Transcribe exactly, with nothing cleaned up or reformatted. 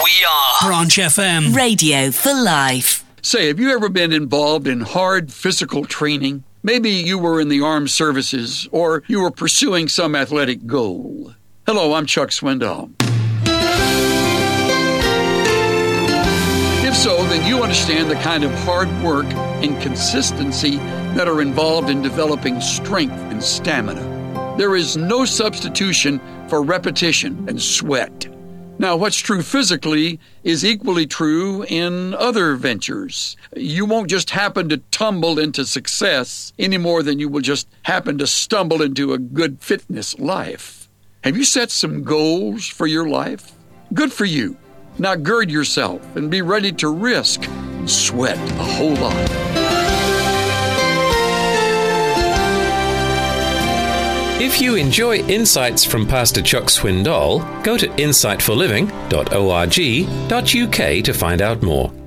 We are Branch F M. Radio for life. Say, have you ever been involved in hard physical training? Maybe you were in the armed services, or you were pursuing some athletic goal. Hello, I'm Chuck Swindoll. If so, then you understand the kind of hard work and consistency that are involved in developing strength and stamina. There is no substitution for repetition and sweat. Now, what's true physically is equally true in other ventures. You won't just happen to tumble into success any more than you will just happen to stumble into a good fitness life. Have you set some goals for your life? Good for you. Now gird yourself and be ready to risk and sweat a whole lot. If you enjoy insights from Pastor Chuck Swindoll, go to insight for living dot org dot uk to find out more.